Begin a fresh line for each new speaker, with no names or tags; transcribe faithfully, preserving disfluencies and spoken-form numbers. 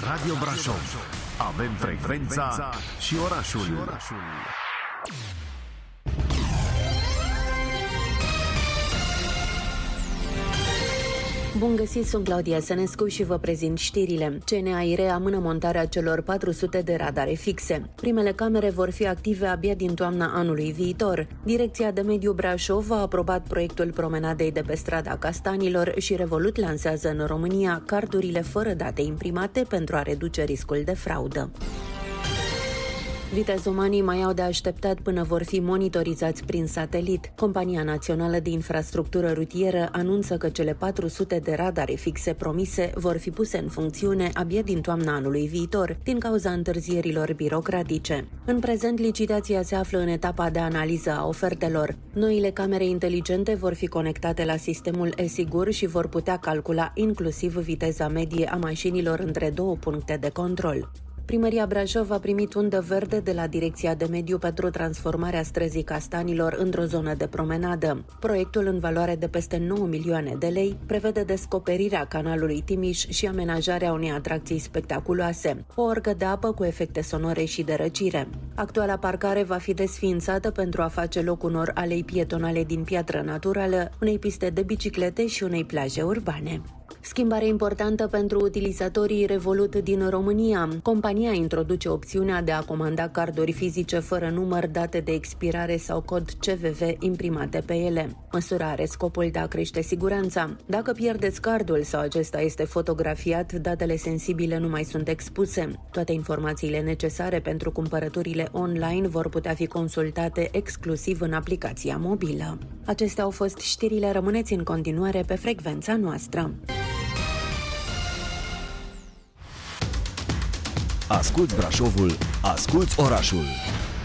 Radio Brașov. Avem frecvența și orașul. Și orașul.
Bun găsit, sunt Claudia Sănescu și vă prezint știrile. C N A I reamână montarea celor patru sute de radare fixe. Primele camere vor fi active abia din toamna anului viitor. Direcția de Mediu Brașov a aprobat proiectul promenadei de pe strada Castanilor și Revolut lansează în România cardurile fără date imprimate pentru a reduce riscul de fraudă. Vitezomanii mai au de așteptat până vor fi monitorizați prin satelit. Compania Națională de Infrastructură Rutieră anunță că cele patru sute de radare fixe promise vor fi puse în funcțiune abia din toamna anului viitor, din cauza întârzierilor birocratice. În prezent, licitația se află în etapa de analiză a ofertelor. Noile camere inteligente vor fi conectate la sistemul e-Sigur și vor putea calcula inclusiv viteza medie a mașinilor între două puncte de control. Primăria Brașov a primit undă verde de la Direcția de Mediu pentru transformarea străzii Castanilor într-o zonă de promenadă. Proiectul, în valoare de peste nouă milioane de lei, prevede descoperirea canalului Timiș și amenajarea unei atracții spectaculoase, o orgă de apă cu efecte sonore și de răcire. Actuala parcare va fi desființată pentru a face loc unor alei pietonale din piatră naturală, unei piste de biciclete și unei plaje urbane. Schimbare importantă pentru utilizatorii Revolut din România. Compania introduce opțiunea de a comanda carduri fizice fără număr, date de expirare sau cod C V V imprimate pe ele. Măsura are scopul de a crește siguranța. Dacă pierdeți cardul sau acesta este fotografiat, datele sensibile nu mai sunt expuse. Toate informațiile necesare pentru cumpărăturile online vor putea fi consultate exclusiv în aplicația mobilă. Acestea au fost știrile, rămâneți în continuare pe frecvența noastră.
Asculți Brașovul, asculți orașul.